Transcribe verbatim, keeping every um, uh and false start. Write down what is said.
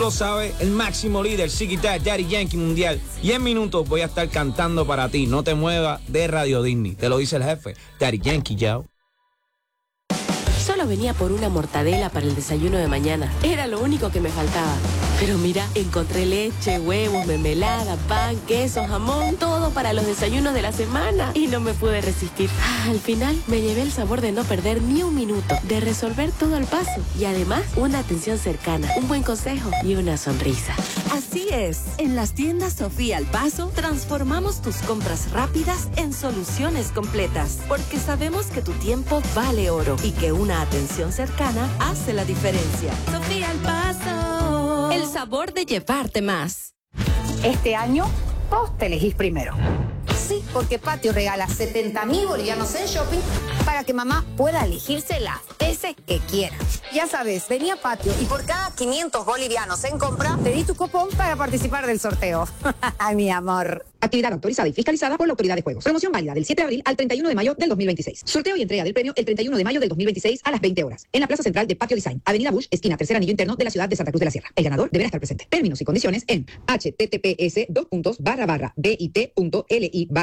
lo sabes, el máximo líder, Chiquita, Daddy Yankee Mundial. Y en minutos voy a estar cantando para ti. No te muevas de Radio Disney. Te lo dice el jefe, Daddy Yankee, yo. Solo venía por una mortadela para el desayuno de mañana. Era lo único que me faltaba. Pero mira, encontré leche, huevos, mermelada, pan, queso, jamón, todo para los desayunos de la semana. Y no me pude resistir. Ah, al final me llevé el sabor de no perder ni un minuto, de resolver todo al paso. Y además, una atención cercana, un buen consejo y una sonrisa. Así es. En las tiendas Sofía al Paso, transformamos tus compras rápidas en soluciones completas. Porque sabemos que tu tiempo vale oro y que una atención cercana hace la diferencia. Sofía al Paso. El sabor de llevarte más. Este año, vos te elegís primero. Sí, porque Patio regala setenta mil bolivianos en shopping para que mamá pueda elegirse las veces que quiera. Ya sabes, vení a Patio y por cada quinientos bolivianos en compra, te di tu cupón para participar del sorteo. Ay, mi amor. Actividad autorizada y fiscalizada por la Autoridad de Juegos. Promoción válida del siete de abril al treinta y uno de mayo del dos mil veintiséis. Sorteo y entrega del premio el treinta y uno de mayo del dos mil veintiséis a las veinte horas. En la Plaza Central de Patio Design, Avenida Bush, esquina Tercer Anillo Interno de la ciudad de Santa Cruz de la Sierra. El ganador deberá estar presente. Términos y condiciones en h t t p s dos puntos barra barra bit punto l i